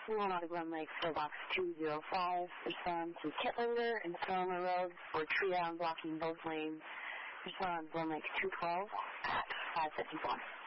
One out of Glen Lake for box 205, respond to Kittlinger and Selma Road for tree down blocking both lanes. Respond Glen Lake 212 at 551.